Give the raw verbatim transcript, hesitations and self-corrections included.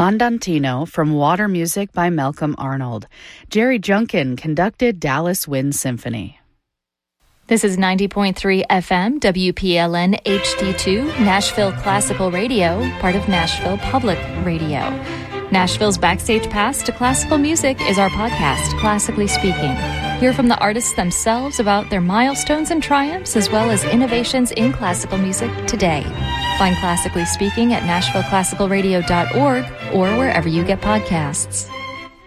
Andantino from Water Music by Malcolm Arnold. Jerry Junkin conducted Dallas Wind Symphony. This is ninety point three F M, W P L N H D two, Nashville Classical Radio, part of Nashville Public Radio. Nashville's backstage pass to classical music is our podcast, Classically Speaking. Hear from the artists themselves about their milestones and triumphs, as well as innovations in classical music today. Find Classically Speaking at nashville classical radio dot org or wherever you get podcasts.